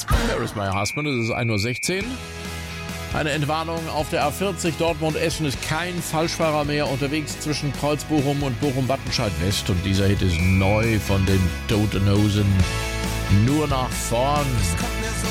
There is my husband. Es ist 1:16 Uhr. Eine Entwarnung auf der A40 Dortmund-Essen ist kein Falschfahrer mehr unterwegs zwischen Kreuzbochum und Bochum-Wattenscheid-West. Und dieser Hit ist neu von den Toten Hosen. Nur nach vorn.